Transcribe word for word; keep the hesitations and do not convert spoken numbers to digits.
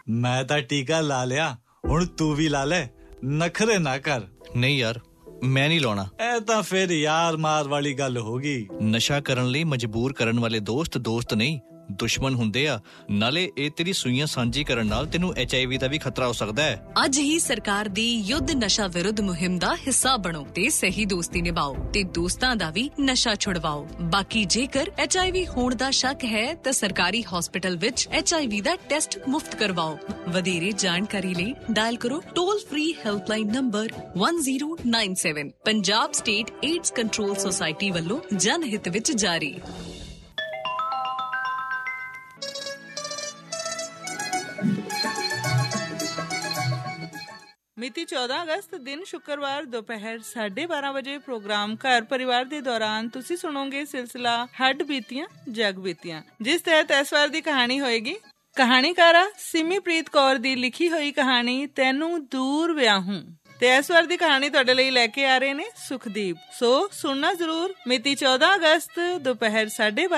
ਮੈਂ ਤਾਂ ਟੀਕਾ ਲਾ ਲਿਆ, ਹੁਣ ਤੂੰ ਵੀ ਲਾ ਲੈ, ਨਖਰੇ ਨਾ ਕਰ। ਨਹੀਂ ਯਾਰ, ਮੈਂ ਨਹੀਂ ਲਾਉਣਾ। ਇਹ ਤਾਂ ਫਿਰ ਯਾਰ ਮਾਰ ਵਾਲੀ ਗੱਲ ਹੋ ਗਈ। ਨਸ਼ਾ ਕਰਨ ਲਈ ਮਜਬੂਰ ਕਰਨ ਵਾਲੇ ਦੋਸਤ ਦੋਸਤ ਨਹੀਂ, ਦੁਸ਼ਮਣ ਹੁੰਦੇ ਆ। ਨਾਲੇ ਇਹ ਤੇਰੀ ਸੂਈਆਂ ਸਾਂਝੀ ਕਰਨ ਨਾਲ ਤੈਨੂੰ ਐਚ ਆਈ ਵੀ ਦਾ ਵੀ ਖਤਰਾ ਹੋ ਸਕਦਾ ਹੈ। ਅੱਜ ਹੀ ਸਰਕਾਰ ਦੀ ਯੁੱਧ ਨਸ਼ਾ ਵਿਰੁੱਧ ਮੁਹਿੰਮ ਦਾ ਹਿੱਸਾ ਬਣੋ ਤੇ ਸਹੀ ਦੋਸਤੀ ਨਿਭਾਓ ਤੇ ਦੋਸਤਾਂ ਦਾ ਵੀ ਨਸ਼ਾ ਛੁਡਵਾਓ। ਬਾਕੀ ਜੇਕਰ ਐਚ ਆਈ ਵੀ ਹੋਣ ਦਾ ਸ਼ੱਕ ਹੈ ਤਾਂ ਸਰਕਾਰੀ ਹਸਪਤਾਲ ਵਿੱਚ H I we the test ਮੁਫਤ ਕਰਵਾਓ। ਵਧੇਰੇ ਜਾਣਕਾਰੀ ਲਈ ਡਾਇਲ ਕਰੋ toll free helpline number one zero nine seven। Punjab state AIDS control society ਵੱਲੋਂ ਜਨਹਿਤ ਵਿੱਚ ਜਾਰੀ। ਮਿਤੀ ਚੌਦਾਂ ਅਗਸਤ ਦਿਨ ਸ਼ੁੱਕਰਵਾਰ ਦੁਪਹਿਰ ਸਾਢੇ ਬਾਰਾਂ ਵਜੇ ਪ੍ਰੋਗਰਾਮ ਘਰ ਪਰਿਵਾਰ ਦੇ ਦੌਰਾਨ ਤੁਸੀਂ ਸੁਣੋਗੇ ਸਿਲਸਿਲਾ ਹੱਡ ਬੀਤੀਆਂ ਜਗ ਬੀਤੀਆਂ, ਜਿਸ ਤਹਿਤ ਇਸ ਵਾਰ ਦੀ ਕਹਾਣੀ ਹੋਏਗੀ ਕਹਾਣੀਕਾਰਾ ਸਿਮੀਪ੍ਰੀਤ ਕੌਰ ਦੀ ਲਿਖੀ ਹੋਈ ਕਹਾਣੀ ਤੈਨੂੰ ਦੂਰ ਵਿਆਹੂੰ। ਤੇ ਇਸ ਵਾਰ ਦੀ ਕਹਾਣੀ ਤੁਹਾਡੇ ਲਈ ਲੈ ਕੇ ਆ ਰਹੇ ਨੇ ਸੁਖਦੀਪ। ਸੋ ਸੁਣਨਾ ਜ਼ਰੂਰ। ਮਿਤੀ ਚੌਦਾਂ ਅਗਸਤ ਦੁਪਹਿਰ ਸਾਢੇ